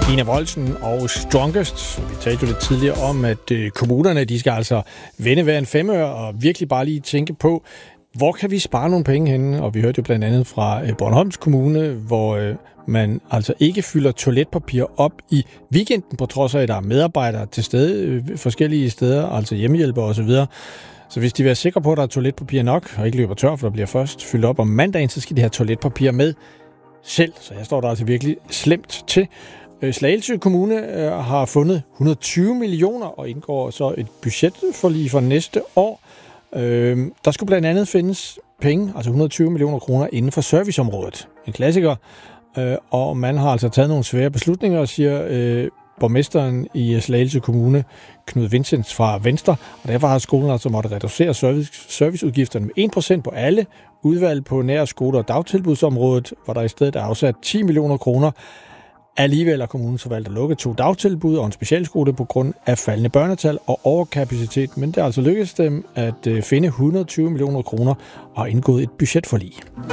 Ina Wolsen og Strongest. Vi talte jo lidt tidligere om, at kommunerne, de skal altså vende hver en femøre og virkelig bare lige tænke på, hvor kan vi spare nogle penge henne? Og vi hørte jo blandt andet fra Bornholms Kommune, hvor man altså ikke fylder toiletpapir op i weekenden, på trods af, at der er medarbejdere til stede forskellige steder, altså hjemmehjælpere osv. Så hvis de vil være sikre på, at der er toiletpapir nok, og ikke løber tør, for der bliver først fyldt op om mandagen, så skal de have toiletpapir med selv. Så jeg står der altså virkelig slemt til. Slagelse Kommune har fundet 120 millioner og indgår så et budgetforlig for næste år. Der skulle blandt andet findes penge, altså 120 millioner kroner inden for serviceområdet. En klassiker. Og man har altså taget nogle svære beslutninger, siger borgmesteren i Slagelse Kommune, Knud Vincents fra Venstre. Og derfor har skolen altså måttet reducere serviceudgifterne med 1% på alle udvalg på nær skole- og dagtilbudsområdet, hvor der i stedet er afsat 10 millioner kroner. Alligevel er kommunen så valgt at lukke 2 dagtilbud og en specialskole på grund af faldende børnetal og overkapacitet, men det er altså lykkedes dem at finde 120 millioner kroner og indgået et budgetforlig.